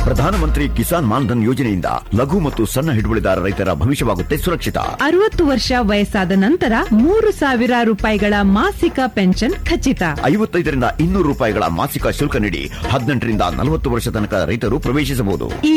ಪ್ರಧಾನಮಂತ್ರಿ ಕಿಸಾನ್ ಮಾನ್ಧನ್ ಯೋಜನೆಯಿಂದ ಲಘು ಮತ್ತು ಸಣ್ಣ ಹಿಡುವಳಿದಾರ ರೈತರ ಭವಿಷ್ಯವಾಗುತ್ತೆ ಸುರಕ್ಷಿತ. 60 ವರ್ಷ ವಯಸ್ಸಾದ ನಂತರ 3,000 ರೂಪಾಯಿಗಳ ಮಾಸಿಕ ಪೆನ್ಷನ್ ಖಚಿತ. 55ರಿಂದ 200 ರೂಪಾಯಿಗಳ ಮಾಸಿಕ ಶುಲ್ಕ ನೀಡಿ 18ರಿಂದ 40 ವರ್ಷ ತನಕ ರೈತರು ಪ್ರವೇಶಿಸಬಹುದು.